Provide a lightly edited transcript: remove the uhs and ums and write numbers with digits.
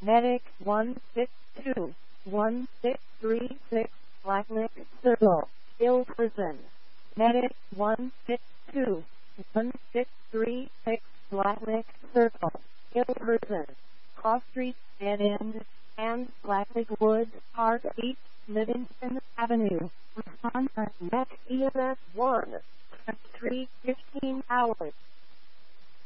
Medic 162-1636 Blacklick Circle, Hill Prison. Medic 162-1636 Blacklick Circle, Hill Prison. Cross Street, Dead End, and Blacklick Woods, Park East, Livingston Avenue. Respond at NEC EMS 1, 3:15 hours.